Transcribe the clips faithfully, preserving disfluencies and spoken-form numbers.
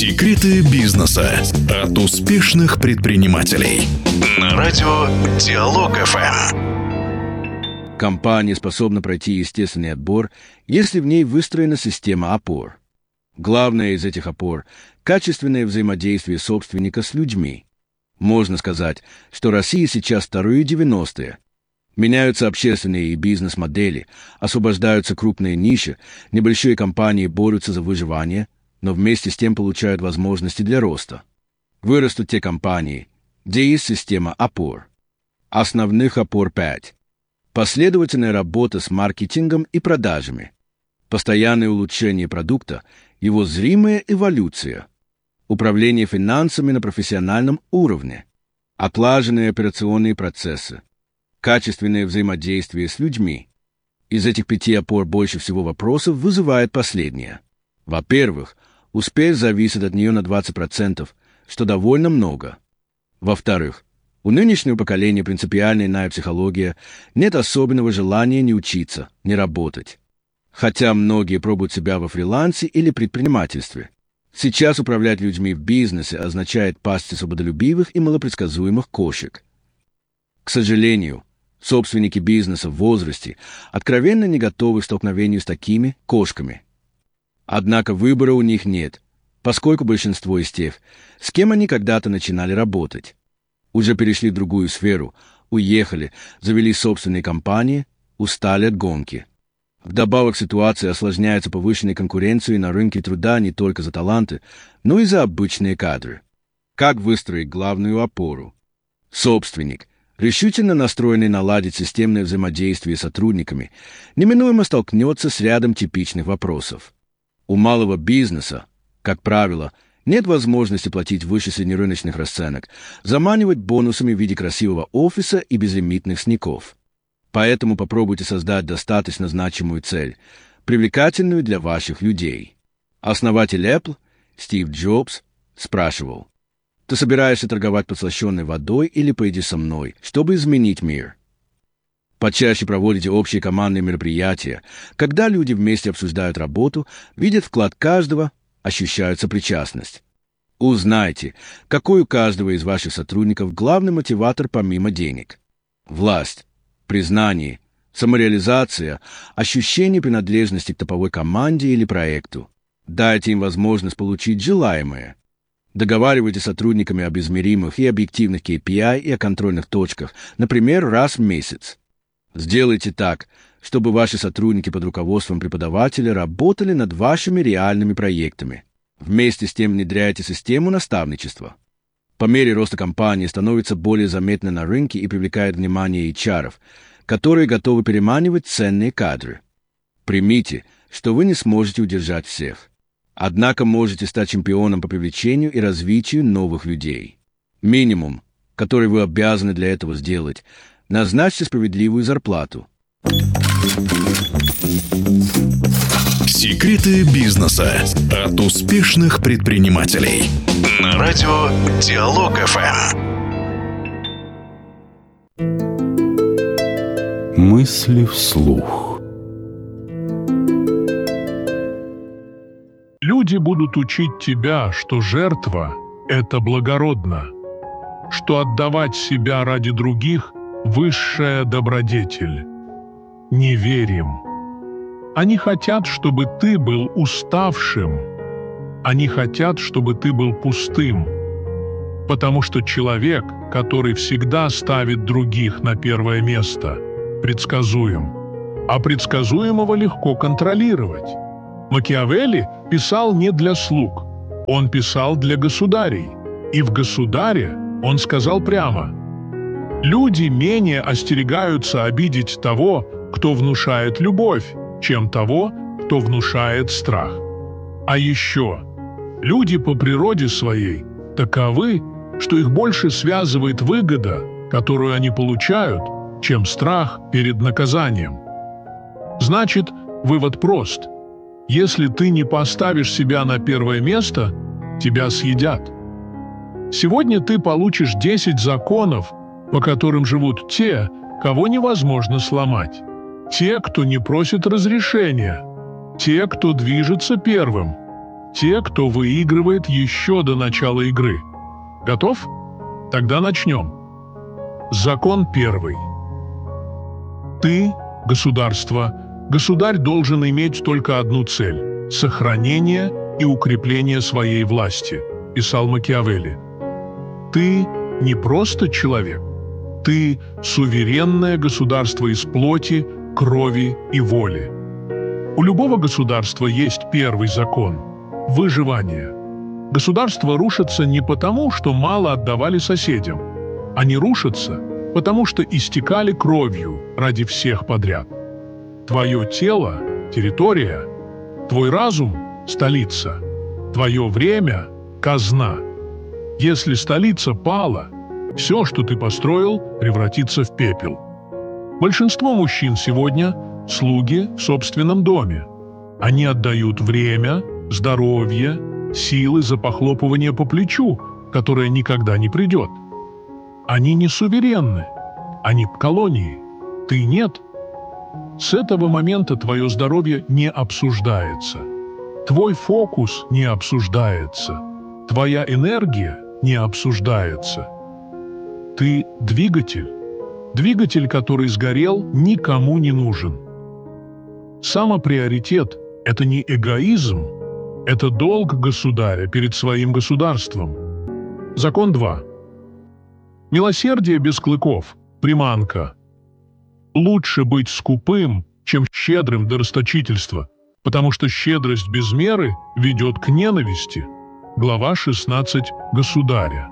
Секреты бизнеса от успешных предпринимателей. На радио Диалог-эф эм. Компания способна пройти естественный отбор, если в ней выстроена система опор. Главное из этих опор – качественное взаимодействие собственника с людьми. Можно сказать, что Россия сейчас вторые девяностые. Меняются общественные и бизнес-модели, освобождаются крупные ниши, небольшие компании борются за выживание, но вместе с тем получают возможности для роста. Вырастут те компании, где есть система опор. Основных опор пять. Последовательная работа с маркетингом и продажами. Постоянное улучшение продукта, его зримая эволюция. Управление финансами на профессиональном уровне. Отлаженные операционные процессы. Качественное взаимодействие с людьми. Из этих пяти опор больше всего вопросов вызывает последнее. Во-первых, успех зависит от нее на двадцать процентов, что довольно много. Во-вторых, у нынешнего поколения принципиальная иная психология, нет особенного желания не учиться, не работать. Хотя многие пробуют себя во фрилансе или предпринимательстве. Сейчас управлять людьми в бизнесе означает пасти свободолюбивых и малопредсказуемых кошек. К сожалению, собственники бизнеса в возрасте откровенно не готовы к столкновению с такими кошками. Однако выбора у них нет, поскольку большинство из тех, с кем они когда-то начинали работать, уже перешли в другую сферу, уехали, завели собственные компании, устали от гонки. Вдобавок ситуация осложняется повышенной конкуренцией на рынке труда не только за таланты, но и за обычные кадры. Как выстроить главную опору? Собственник, решительно настроенный наладить системное взаимодействие с сотрудниками, неминуемо столкнется с рядом типичных вопросов. У малого бизнеса, как правило, нет возможности платить выше среднерыночных расценок, заманивать бонусами в виде красивого офиса и безлимитных сников. Поэтому попробуйте создать достаточно значимую цель, привлекательную для ваших людей. Основатель Apple, Стив Джобс, спрашивал: «Ты собираешься торговать подслащенной водой или пойди со мной, чтобы изменить мир?» Почаще проводите общие командные мероприятия, когда люди вместе обсуждают работу, видят вклад каждого, ощущают сопричастность. Узнайте, какой у каждого из ваших сотрудников главный мотиватор помимо денег. Власть, признание, самореализация, ощущение принадлежности к топовой команде или проекту. Дайте им возможность получить желаемое. Договаривайтесь с сотрудниками об измеримых и объективных кей пи ай и о контрольных точках, например, раз в месяц. Сделайте так, чтобы ваши сотрудники под руководством преподавателя работали над вашими реальными проектами. Вместе с тем внедряйте систему наставничества. По мере роста компании становится более заметной на рынке и привлекает внимание эйч ар-ов, которые готовы переманивать ценные кадры. Примите, что вы не сможете удержать всех. Однако можете стать чемпионом по привлечению и развитию новых людей. Минимум, который вы обязаны для этого сделать – назначьте справедливую зарплату. Секреты бизнеса от успешных предпринимателей. На радио Диалог-эф эм. Мысли вслух. Люди будут учить тебя, что жертва – это благородно, что отдавать себя ради других – высшая добродетель. Не верим. Они хотят, чтобы ты был уставшим. Они хотят, чтобы ты был пустым. Потому что человек, который всегда ставит других на первое место, предсказуем. А предсказуемого легко контролировать. Макиавелли писал не для слуг. Он писал для государей. И в «Государе» он сказал прямо: люди менее остерегаются обидеть того, кто внушает любовь, чем того, кто внушает страх. А еще, люди по природе своей таковы, что их больше связывает выгода, которую они получают, чем страх перед наказанием. Значит, вывод прост. Если ты не поставишь себя на первое место, тебя съедят. Сегодня ты получишь десять законов, по которым живут те, кого невозможно сломать. Те, кто не просит разрешения. Те, кто движется первым. те, кто выигрывает еще до начала игры. Готов? Тогда начнем. Закон первый. Ты, государство, государь должен иметь только одну цель – сохранение и укрепление своей власти, писал Макиавелли. Ты не просто человек, ты суверенное государство из плоти, крови и воли. У любого государства есть первый закон – выживание. Государства рушатся не потому, что мало отдавали соседям. Они рушатся, потому что истекали кровью ради всех подряд. Твое тело – территория, твой разум – столица, твое время – казна. Если столица пала, все, что ты построил, превратится в пепел. Большинство мужчин сегодня – слуги в собственном доме. Они отдают время, здоровье, силы за похлопывание по плечу, которое никогда не придет. Они не суверенны, они в колонии, ты нет. С этого момента твое здоровье не обсуждается, твой фокус не обсуждается, твоя энергия не обсуждается. Ты двигатель, двигатель, который сгорел, никому не нужен. Самоприоритет – это не эгоизм, это долг государя перед своим государством. Закон два. Милосердие без клыков – приманка. Лучше быть скупым, чем щедрым до расточительства, потому что щедрость без меры ведет к ненависти. Глава шестнадцать Государя.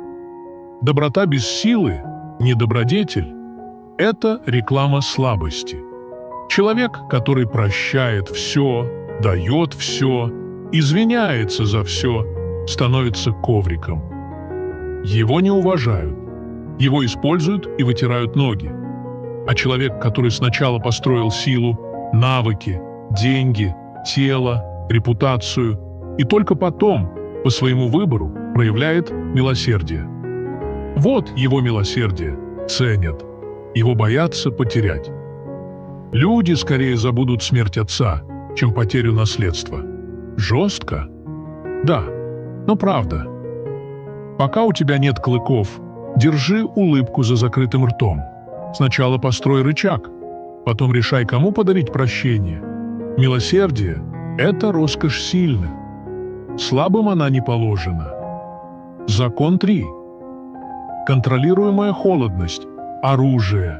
Доброта без силы – не добродетель. Это реклама слабости. Человек, который прощает все, дает все, извиняется за все, становится ковриком. Его не уважают, его используют и вытирают ноги. А человек, который сначала построил силу, навыки, деньги, тело, репутацию, и только потом, по своему выбору, проявляет милосердие. Вот его милосердие ценят, его боятся потерять. Люди скорее забудут смерть отца, чем потерю наследства. Жестко? Да, но правда. Пока у тебя нет клыков, держи улыбку за закрытым ртом. Сначала построй рычаг, потом решай, кому подарить прощение. Милосердие – это роскошь сильных. Слабым она не положена. Закон три. Контролируемая холодность – оружие.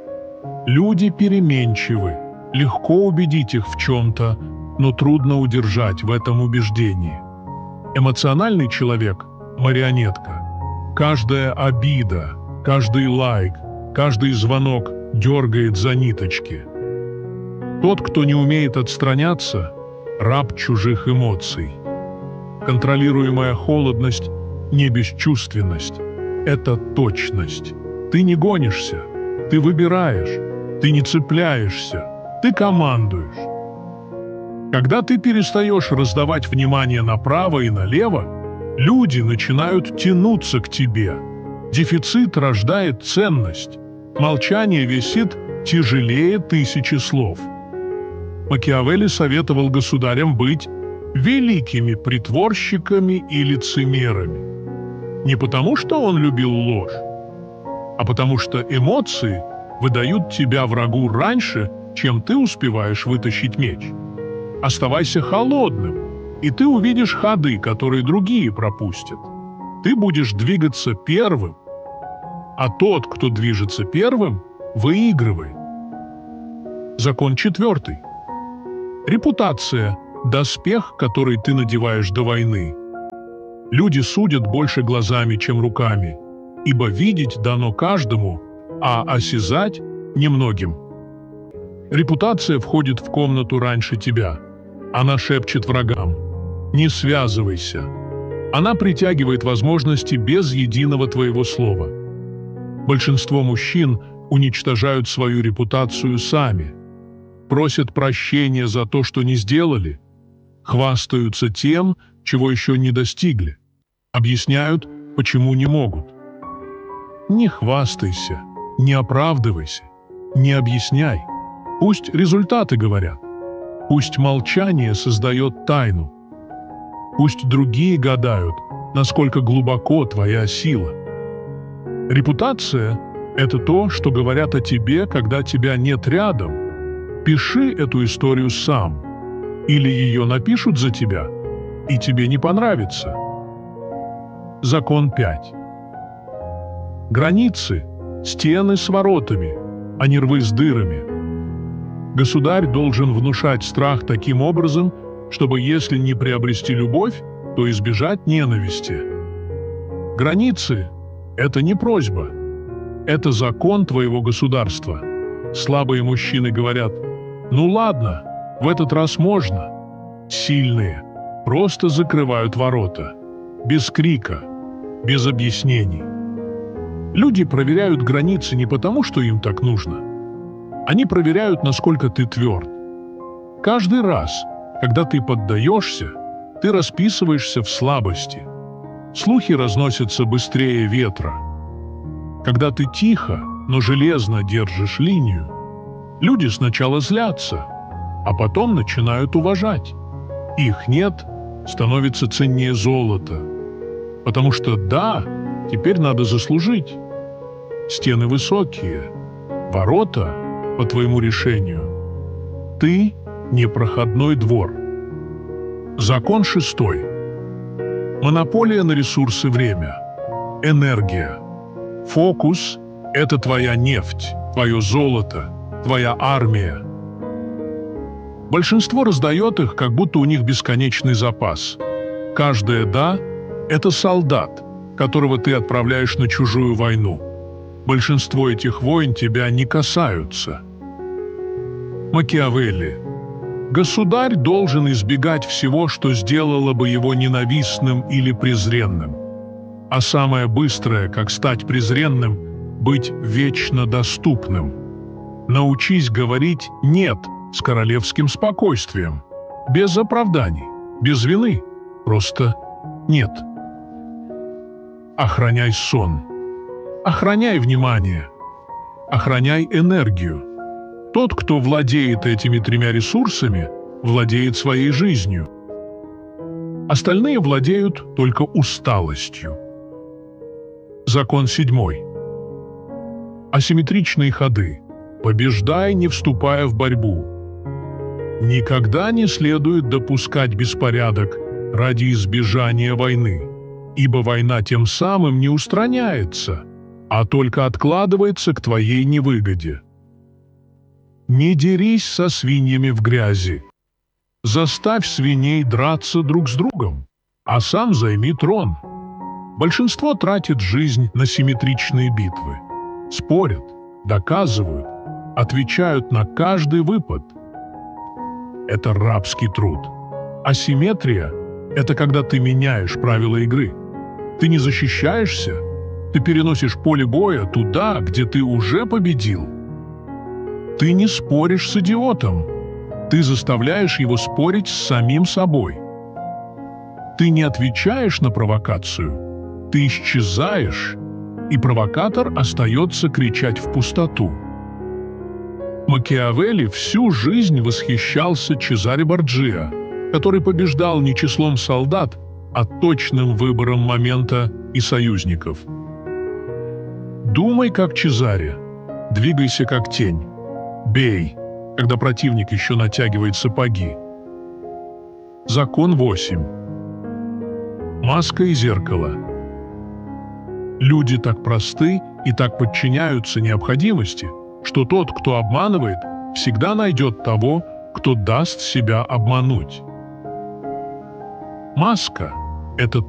Люди переменчивы, легко убедить их в чем-то, но трудно удержать в этом убеждении. Эмоциональный человек – марионетка. Каждая обида, каждый лайк, каждый звонок дергает за ниточки. Тот, кто не умеет отстраняться – раб чужих эмоций. Контролируемая холодность – не бесчувственность, это точность. Ты не гонишься, ты выбираешь, ты не цепляешься, ты командуешь. Когда ты перестаешь раздавать внимание направо и налево, люди начинают тянуться к тебе. Дефицит рождает ценность. Молчание висит тяжелее тысячи слов. Макиавелли советовал государям быть великими притворщиками и лицемерами. Не потому, что он любил ложь, а потому что эмоции выдают тебя врагу раньше, чем ты успеваешь вытащить меч. Оставайся холодным, и ты увидишь ходы, которые другие пропустят. Ты будешь двигаться первым, а тот, кто движется первым, выигрывает. Закон четвертый. Репутация – доспех, который ты надеваешь до войны. Люди судят больше глазами, чем руками, ибо видеть дано каждому, а осязать – немногим. Репутация входит в комнату раньше тебя. Она шепчет врагам: «Не связывайся». Она притягивает возможности без единого твоего слова. Большинство мужчин уничтожают свою репутацию сами, просят прощения за то, что не сделали, хвастаются тем, чего еще не достигли, объясняют, почему не могут. Не хвастайся, не оправдывайся, не объясняй. Пусть результаты говорят, пусть молчание создает тайну. Пусть другие гадают, насколько глубоко твоя сила. Репутация – это то, что говорят о тебе, когда тебя нет рядом. Пиши эту историю сам. Или ее напишут за тебя, и тебе не понравится. Закон пять. Границы – стены с воротами, а не рвы с дырами. Государь должен внушать страх таким образом, чтобы, если не приобрести любовь, то избежать ненависти. Границы – это не просьба, это закон твоего государства. Слабые мужчины говорят: «Ну ладно, в этот раз можно». Сильные просто закрывают ворота, без крика, без объяснений. Люди проверяют границы не потому, что им так нужно. Они проверяют, насколько ты тверд. Каждый раз, когда ты поддаешься, ты расписываешься в слабости. Слухи разносятся быстрее ветра. Когда ты тихо, но железно держишь линию, люди сначала злятся, а потом начинают уважать. Их «нет» становится ценнее золота. Потому что «да» теперь надо заслужить. Стены высокие, ворота по твоему решению. Ты – непроходной двор. Закон шестой. Монополия на ресурсы время. Энергия. Фокус – это твоя нефть, твое золото, твоя армия. Большинство раздает их, как будто у них бесконечный запас. Каждое «да» – это солдат, которого ты отправляешь на чужую войну. Большинство этих войн тебя не касаются. Макиавелли. Государь должен избегать всего, что сделало бы его ненавистным или презренным. А самое быстрое, как стать презренным, быть вечно доступным. Научись говорить «нет» с королевским спокойствием, без оправданий, без вины, просто «нет». Охраняй сон, охраняй внимание, охраняй энергию. Тот, кто владеет этими тремя ресурсами, владеет своей жизнью. Остальные владеют только усталостью. Закон седьмой. Асимметричные ходы. Побеждай, не вступая в борьбу. Никогда не следует допускать беспорядок ради избежания войны, ибо война тем самым не устраняется, а только откладывается к твоей невыгоде. Не дерись со свиньями в грязи. Заставь свиней драться друг с другом, а сам займи трон. Большинство тратит жизнь на симметричные битвы. Спорят, доказывают, отвечают на каждый выпад. Это рабский труд. Асимметрия – это когда ты меняешь правила игры. Ты не защищаешься, ты переносишь поле боя туда, где ты уже победил. Ты не споришь с идиотом, ты заставляешь его спорить с самим собой. Ты не отвечаешь на провокацию, ты исчезаешь, и провокатор остается кричать в пустоту. Макиавелли всю жизнь восхищался Чезаре Борджиа, который побеждал не числом солдат, а точным выбором момента и союзников. Думай, как Чезаре, двигайся, как тень. Бей, когда противник еще натягивает сапоги. Закон восемь. Маска и зеркало. Люди так просты и так подчиняются необходимости, что тот, кто обманывает, всегда найдет того, кто даст себя обмануть. Маска – это